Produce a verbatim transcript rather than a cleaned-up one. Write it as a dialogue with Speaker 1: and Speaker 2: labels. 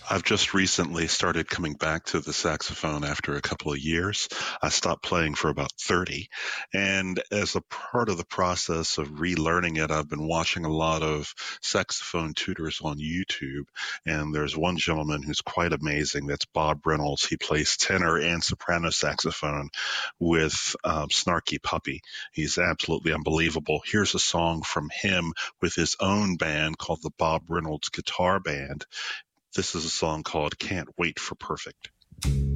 Speaker 1: I've just recently started coming back to the saxophone after a couple of years. I stopped playing for about thirty. And as a part of the process of relearning it, I've been watching a lot of saxophone tutors on YouTube. And there's one gentleman who's quite amazing. That's Bob Reynolds. He plays tenor and soprano saxophone with um, Snarky Puppy. He's absolutely unbelievable. Here's a song from him with his own band called the Bob Reynolds Guitar Band. This is a song called Can't Wait for Perfect.